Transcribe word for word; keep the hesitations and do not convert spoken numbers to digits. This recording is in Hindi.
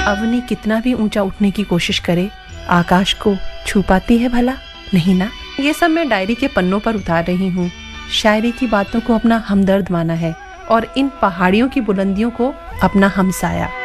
अवनी कितना भी ऊंचा उठने की कोशिश करे, आकाश को छू पाती है भला? नहीं ना। ये सब मैं डायरी के पन्नों पर उतार रही हूँ। शायरी की बातों को अपना हमदर्द माना है और इन पहाड़ियों की बुलंदियों को अपना हमसाया।